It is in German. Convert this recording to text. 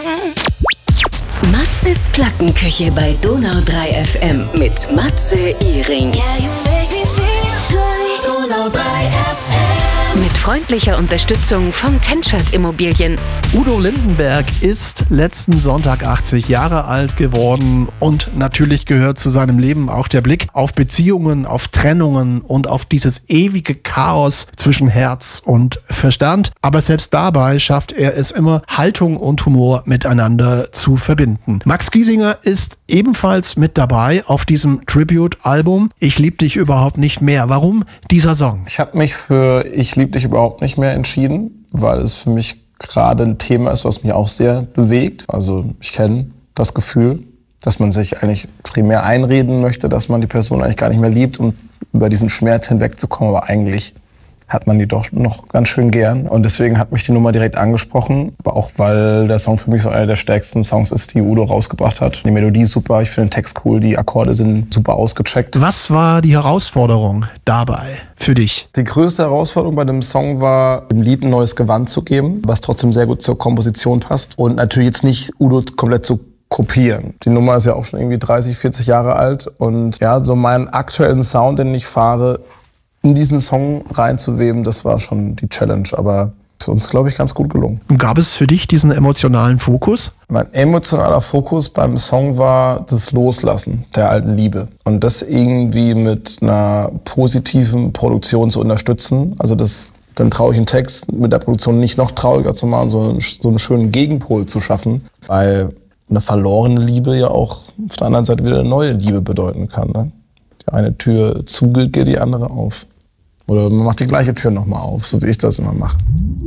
Matzes Plattenküche bei Donau 3 FM mit Matze Ihring. Donau 3 FM. Mit freundlicher Unterstützung von Tenschert Immobilien. Udo Lindenberg ist letzten Sonntag 80 Jahre alt geworden und natürlich gehört zu seinem Leben auch der Blick auf Beziehungen, auf Trennungen und auf dieses ewige Chaos zwischen Herz und Verstand. Aber selbst dabei schafft er es immer, Haltung und Humor miteinander zu verbinden. Max Giesinger ist ebenfalls mit dabei auf diesem Tribute-Album Ich lieb dich überhaupt nicht mehr. Warum dieser Song? Ich habe mich für Ich lieb dich überhaupt nicht mehr entschieden, weil es für mich gerade ein Thema ist, was mich auch sehr bewegt. Also ich kenne das Gefühl, dass man sich eigentlich primär einreden möchte, dass man die Person eigentlich gar nicht mehr liebt, um über diesen Schmerz hinwegzukommen. Aber eigentlich hat man die doch noch ganz schön gern. Und deswegen hat mich die Nummer direkt angesprochen. Aber auch, weil der Song für mich so einer der stärksten Songs ist, die Udo rausgebracht hat. Die Melodie ist super, ich finde den Text cool, die Akkorde sind super ausgecheckt. Was war die Herausforderung dabei für dich? Die größte Herausforderung bei dem Song war, dem Lied ein neues Gewand zu geben, was trotzdem sehr gut zur Komposition passt. Und natürlich jetzt nicht Udo komplett zu kopieren. Die Nummer ist ja auch schon irgendwie 30, 40 Jahre alt. Und ja, so meinen aktuellen Sound, den ich fahre, in diesen Song reinzuweben, das war schon die Challenge, aber ist uns, glaube ich, ganz gut gelungen. Und gab es für dich diesen emotionalen Fokus? Mein emotionaler Fokus beim Song war das Loslassen der alten Liebe und das irgendwie mit einer positiven Produktion zu unterstützen, also das den traurigen Text mit der Produktion nicht noch trauriger zu machen, so einen schönen Gegenpol zu schaffen, weil eine verlorene Liebe ja auch auf der anderen Seite wieder eine neue Liebe bedeuten kann, ne? Die eine Tür zugeht, geht die andere auf. Oder man macht die gleiche Tür nochmal auf, so wie ich das immer mache.